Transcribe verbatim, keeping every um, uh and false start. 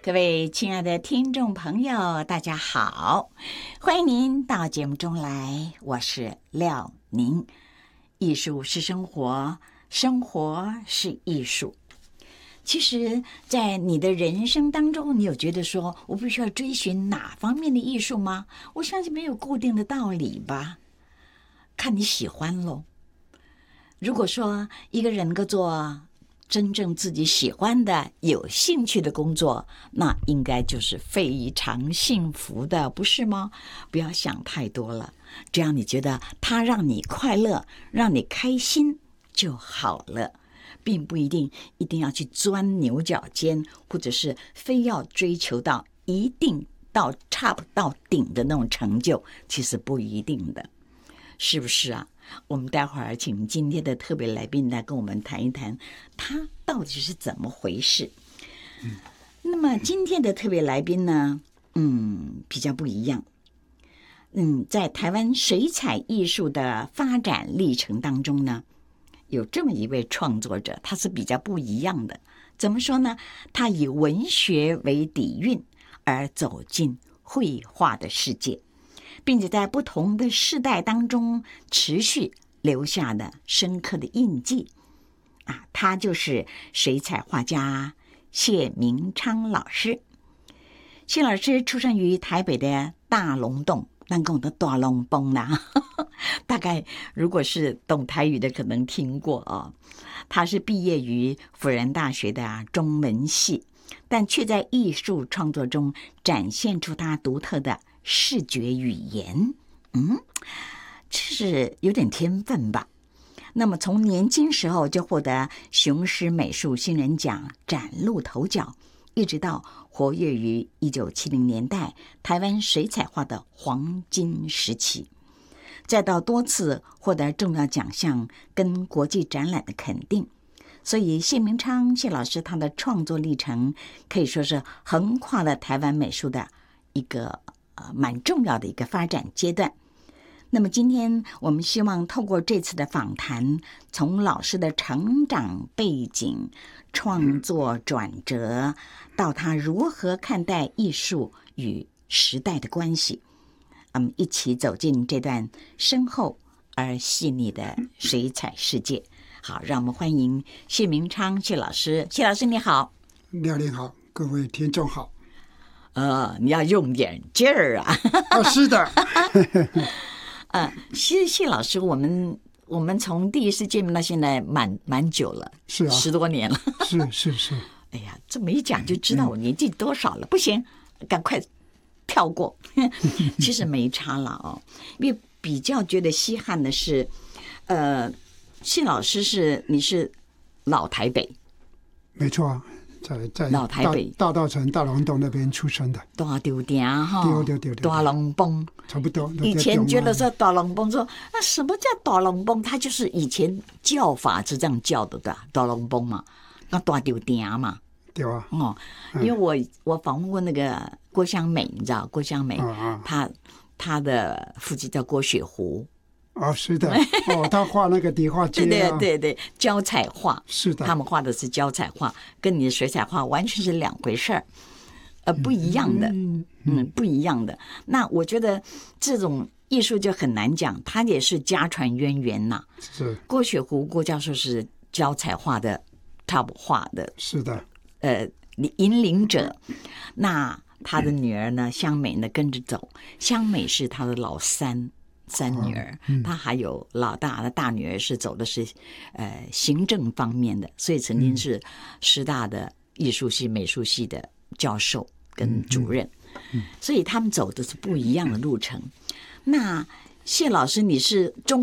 各位亲爱的听众朋友，大家好，欢迎您到节目中来，我是廖宁。艺术是生活，生活是艺术。其实在你的人生当中，你有觉得说我必须要追寻哪方面的艺术吗？我相信没有固定的道理吧，看你喜欢咯。如果说一个人能够做真正自己喜欢的、有兴趣的工作，那应该就是非常幸福的，不是吗？不要想太多了，只要你觉得它让你快乐、让你开心就好了，并不一定一定要去钻牛角尖，或者是非要追求到一定到 top 到顶的那种成就，其实不一定的，是不是啊？我们待会儿请今天的特别来宾来跟我们谈一谈他到底是怎么回事。嗯，那么今天的特别来宾呢，嗯，比较不一样。嗯，在台湾水彩艺术的发展历程当中呢，有这么一位创作者，他是比较不一样的。怎么说呢？他以文学为底蕴而走进绘画的世界，并且在不同的世代当中持续留下的深刻的印记啊，他就是水彩画家谢明昌老师。谢老师出生于台北的大龙洞，咱讲的大龙崩啦，大概如果是懂台语的可能听过哦。他是毕业于辅仁大学的中文系，但却在艺术创作中展现出他独特的视觉语言。嗯，这是有点天分吧。那么从年轻时候就获得雄狮美术新人奖崭露头角，一直到活跃于一九七零年代台湾水彩画的黄金时期，再到多次获得重要奖项跟国际展览的肯定。所以谢明昌谢老师他的创作历程可以说是横跨了台湾美术的一个呃蛮重要的一个发展阶段。那么今天我们希望透过这次的访谈，从老师的成长背景、创作转折，到他如何看待艺术与时代的关系，嗯，一起走进这段深厚而细腻的水彩世界。好，让我们欢迎谢明昌谢老师。谢老师你好。 廖您好，各位听众好。 呃，你要用点劲儿啊。 哦，是的。 呃，谢谢老师，我们我们从第一次见面到现在蛮蛮久了， 是啊， 十多年了。 是是是。 哎呀，这么一讲就知道我年纪多少了，嗯、不行，赶快跳过。其实没差了哦，因为比较觉得稀罕的是，呃，谢老师是你是老台北， 没错啊。在在老台北大稻埕大龙洞那边出生的， 大丢店哈， 对对对对， 大龙崩差不多。 以前觉得说大龙崩，说那什么叫大龙崩？它就是以前叫法是这样叫的的，大龙崩嘛，那大丢店嘛， 对啊。 哦，因为我我访问过那个郭香美，你知道郭香美，她她的父亲叫郭雪湖。 哦，是的，哦，他画那个底画街、啊， 对对对对，胶彩画， 是的， 他们画的是胶彩画，跟你的水彩画完全是两回事儿，呃，不一样的，嗯, 嗯，不一样的。那我觉得这种艺术就很难讲，它也是家传渊源呐。 是郭雪湖郭教授是胶彩画的 top 画的， 是的， 呃，引领者。那他的女儿呢，香美呢跟着走，香美是他的老三。三女儿，她还有老大的大女儿是走的是呃行政方面的，所以曾经是师大的艺术系美术系的教授跟主任，所以他们走的是不一样的路程。那谢老师你是中